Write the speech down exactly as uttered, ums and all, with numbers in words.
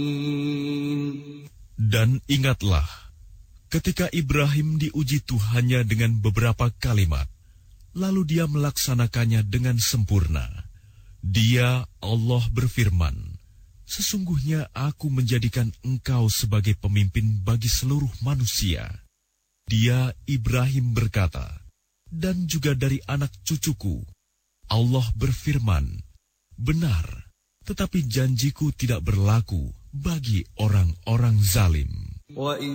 Dan ingatlah, ketika Ibrahim diuji Tuhannya dengan beberapa kalimat, lalu dia melaksanakannya dengan sempurna. Dia, Allah berfirman, sesungguhnya aku menjadikan engkau sebagai pemimpin bagi seluruh manusia. Dia, Ibrahim berkata, dan juga dari anak cucuku. Allah berfirman, benar, tetapi janjiku tidak berlaku bagi orang-orang zalim.